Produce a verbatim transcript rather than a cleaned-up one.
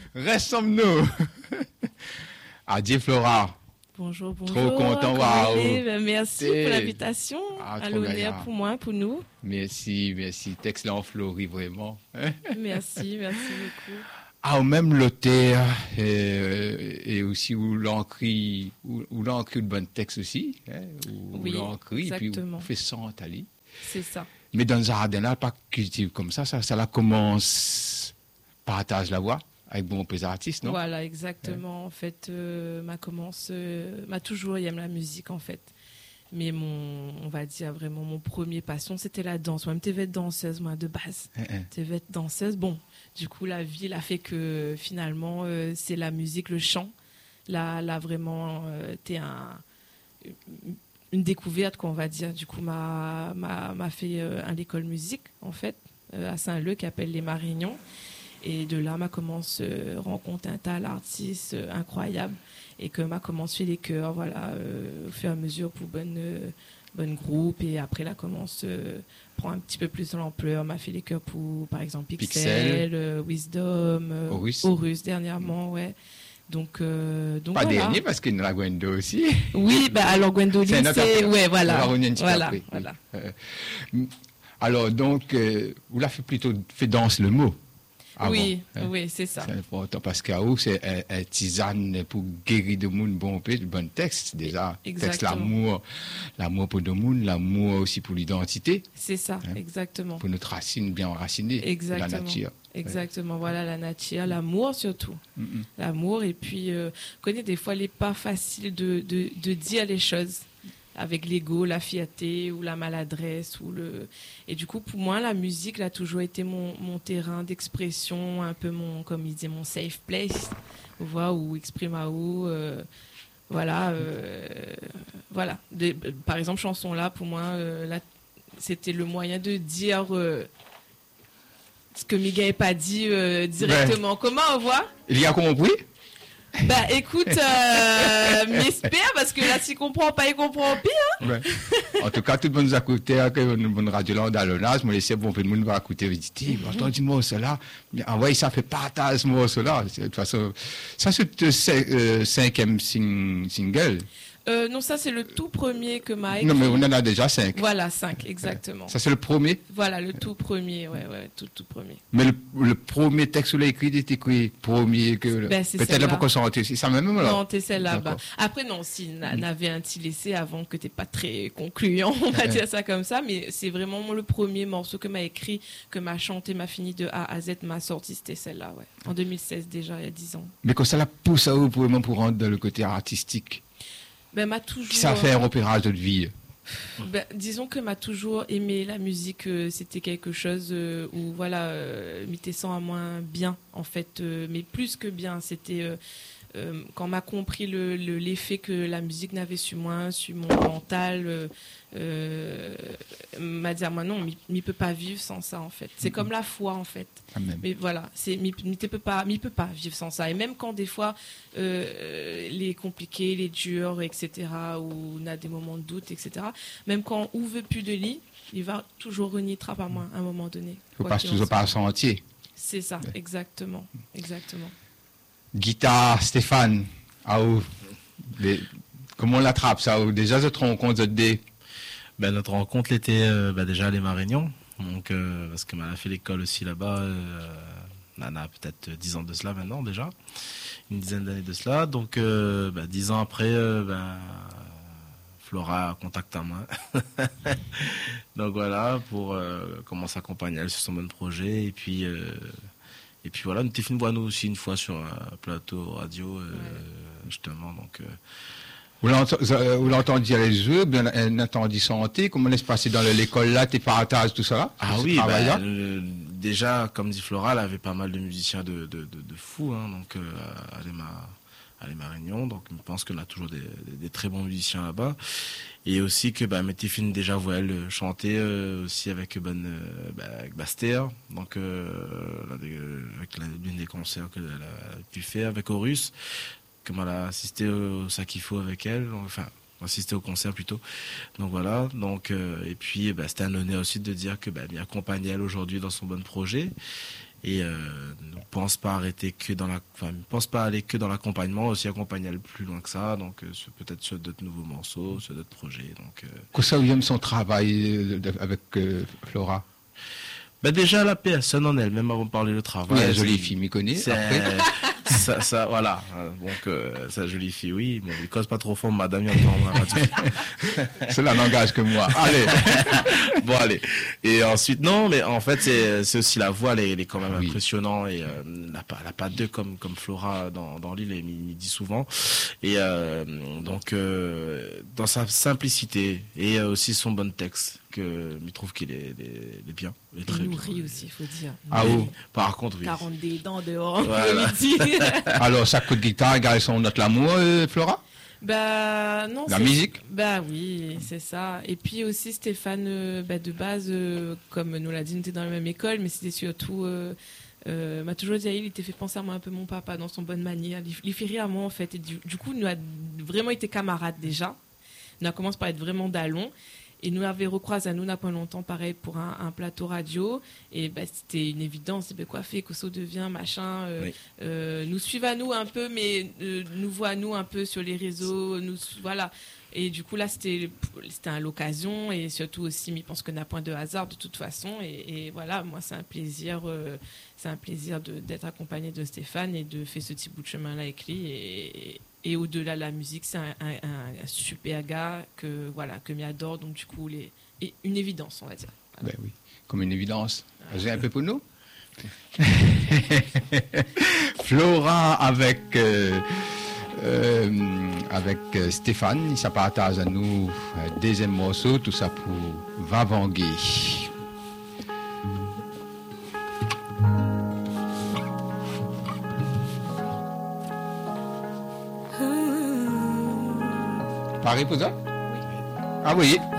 Restons-nous. Adieu Flora. Bonjour, bonjour. Trop content, waouh. Merci pour l'invitation. Ah, à l'honneur pour moi, pour nous. Merci, merci. Texte là en fleurit vraiment. Merci, merci beaucoup. Ah, même l'auteur et, et aussi où l'encrit, où, où l'encrit de bon texte aussi, hein, où, oui, où l'encrit, et puis on fait sans tali. C'est ça. Mais dans un jardin là, pas cultive comme ça, ça, ça la commence partage la voix. Avec bon peu artistes, non? Voilà, exactement. Ouais. En fait, euh, ma commence, euh, m'a toujours aimé la musique, en fait. Mais mon, on va dire vraiment mon premier passion, c'était la danse. Moi, je être danseuse, moi, de base. Je être danseuse. Bon, du coup, la vie, elle a fait que finalement, euh, c'est la musique, le chant. Là, là vraiment, euh, t'es un, une découverte, quoi, on va dire. Du coup, m'a, m'a, m'a fait euh, à l'école musique, en fait, euh, à Saint-Leu, qui appelle les Marignons. Et de là, m'a commencé euh, rencontrer un tas d'artistes euh, incroyables et que m'a commencé les chœurs, voilà, euh, au fur et à mesure pour bonne euh, bonne groupe. Et après, là, commence euh, prend un petit peu plus de l'ampleur. M'a fait les chœurs pour, par exemple, Pixel, Pixel. Euh, Wisdom, euh, Horus. Horus dernièrement, ouais. Donc, euh, donc pas voilà. dernier parce qu'il y a la Gwendo aussi. Oui, bah alors Gwendoline, c'est, c'est ouais, voilà, voilà, après, voilà. Oui. Euh, alors donc, euh, vous l'avez fait plutôt fait danse le mot. Avant, oui, hein. oui, c'est ça. C'est important parce qu'à où c'est un, un tisane pour guérir de monde, bon, le bon texte déjà. Exactement. Texte l'amour, l'amour pour le monde, l'amour aussi pour l'identité. C'est ça, hein, exactement. pour notre racine bien enracinée. Exactement. La nature. Exactement, ouais. Voilà la nature, l'amour surtout. Mm-hmm. L'amour, et puis, euh, connais, des fois, il n'est pas facile de, de, de dire les choses. Avec l'ego, la fierté ou la maladresse ou le et du coup pour moi la musique là, a toujours été mon, mon terrain d'expression, un peu mon, comme il disait, mon safe place, vous voyez, où exprime à où euh, voilà euh, voilà de, par exemple chanson là pour moi euh, là, c'était le moyen de dire euh, ce que Miguel n'a pas dit euh, directement. Ouais. Comment on voit? Il y a compris? Bah écoute, euh, m'espère parce que là s'il comprend pas, il comprend pire. Hein? Ouais. En tout cas, tout le monde nous a écouté, une bonne radio là, dans l'Onas, moi laissez bon, tout le monde va écouter, vous dites, entendu moi cela, envoyez ça fait partage moi cela. De toute façon, ça c'est le cinquième sing, single. Euh, non, ça c'est le tout premier que m'a écrit. Non, mais on en a déjà cinq. Voilà, cinq, exactement. Ça c'est le premier. Voilà, le tout premier, ouais, ouais, tout, tout premier. Mais le, le premier texte où il a écrit, il était écrit premier que. Ben, peut-être là pour qu'on s'en rende, c'est ça même là. Non, t'es celle-là. Bah. Après, non, si n'avait un petit laissé avant que t'es pas très concluant, on va dire ça comme ça, mais c'est vraiment le premier morceau que m'a écrit, que m'a chanté, m'a fini de A à Z, m'a sorti, c'était celle-là, ouais. En deux mille seize déjà, il y a dix ans. Mais quand ça la pousse à vous pour vraiment pour rendre dans le côté artistique. Ben, m'a toujours... Qui ça fait un repérage de vie? Ben, disons que m'a toujours aimé la musique, euh, c'était quelque chose euh, où voilà, euh, m'était sans à moins bien en fait, euh, mais plus que bien, c'était euh, euh, quand m'a compris le, le, l'effet que la musique n'avait sur moi, sur mon mental, euh, euh, m'a dit à moi non, m'y peut pas vivre sans ça en fait. C'est mm-hmm. comme la foi en fait. Amen. Mais voilà, c'est m'y peut pas, m'y peut pas vivre sans ça. Et même quand des fois euh, les compliqués, les durs, et cetera, où on a des moments de doute, et cetera. Même quand on veut plus de lit, il va toujours renier trappe à moi à un moment donné. Il faut pas toujours par son entier. C'est ça, ouais. exactement, exactement. Guitare, Stéphane, ah, où, les, comment on l'attrape ça? Déjà, cette rencontre, des... ben, notre rencontre était euh, ben, déjà à les Marignons, donc, euh, parce que m'a fait l'école aussi là-bas, euh, on a peut-être dix ans de cela maintenant déjà, une dizaine d'années de cela, donc euh, ben, dix ans après, euh, ben, Flora contacte à moi. Donc voilà, pour euh, commencer à accompagner elle sur son bon projet, et puis... Euh, Et puis voilà, nous t'es voir nous aussi une fois sur un plateau radio, euh, ouais. justement. Donc, euh... Vous l'entendez les jeux, bien entendu santé, comment est-ce passé dans l'école là, tes partages, tout ça? Ah oui, bah, euh, déjà, comme dit Flora, elle avait pas mal de musiciens de, de, de, de fous, hein, donc euh, à l'Ema, à l'Ema Réunion, donc je pense qu'on a toujours des, des, des très bons musiciens là-bas. Et aussi que bah, Météphine déjà voit elle chanter euh, aussi avec ben euh, bah, avec Baster, donc euh, avec l'une des concerts qu'elle a pu faire avec Horus, comme elle a assisté au Sakifo avec elle, donc, enfin assisté au concert plutôt. Donc voilà, donc euh, et puis bah, c'était un honneur aussi de dire que bah, m'y accompagne elle aujourd'hui dans son bon projet. et euh, ne pense pas arrêter que dans la, enfin, ne pense pas aller que dans l'accompagnement, aussi accompagner aller plus loin que ça, donc euh, peut-être sur d'autres nouveaux morceaux, sur d'autres projets. Donc, euh... Comment ça vous aime son travail avec euh, Flora? Ben déjà la personne en elle, même avant de parler de travail. Oui, la jolie fille, m'y connaît. ça, ça, voilà. Donc, euh, sa jolie fille, oui. Bon, il cause pas trop fort, madame, il entend la radio. Cela n'engage que moi. Allez. Bon, allez. Et ensuite, non, mais en fait, c'est, c'est aussi la voix, elle est, elle est quand même oui. impressionnante. Et euh, elle n'a pas, elle a pas deux comme, comme Flora dans, dans l'île, et il dit souvent. Et euh, donc, euh, dans sa simplicité et aussi son bon texte, que je trouve qu'il est, est, est bien. Il est très nourri bien. Aussi, il faut dire. Ah oui. Par contre, oui. quarante des dents dehors. Voilà. Alors, ça coup de guitare, égale son notre l'amour, euh, Flora? Bah non. La musique? Bah oui, c'est ça. Et puis aussi Stéphane, euh, bah, de base, euh, comme nous l'a dit, on était dans la même école, mais c'était surtout, euh, euh, m'a toujours dit, il était fait penser à moi un peu mon papa dans son bonne manière. Il, il fait rire à moi en fait. Et du, du coup, nous a vraiment été camarades déjà. On a commencé par être vraiment d'allons. Et nous avait recroisé à nous, n'a pas longtemps, pareil, pour un, un plateau radio. Et bah, c'était une évidence. Ben, quoi fait, Kosso devient, machin. Euh, oui. euh, nous suivent à nous un peu, mais euh, nous voient à nous un peu sur les réseaux. Nous, voilà. Et du coup, là, c'était, c'était à l'occasion. Et surtout aussi, mais je pense qu'on n'a point de hasard de toute façon. Et, et voilà, moi, c'est un plaisir, euh, c'est un plaisir de, d'être accompagné de Stéphane et de faire ce petit bout de chemin-là avec lui. Et, et, Et au-delà de la musique, c'est un, un, un super gars que voilà que m'adore, donc du coup, les, et une évidence, on va dire. Voilà. Ben oui, comme une évidence. Ah. J'ai un peu pour nous. Flora avec euh, euh, avec Stéphane, ça partage à nous un deuxième morceau, tout ça pour Vavangé. Pareil pour ça? Oui. Ah oui.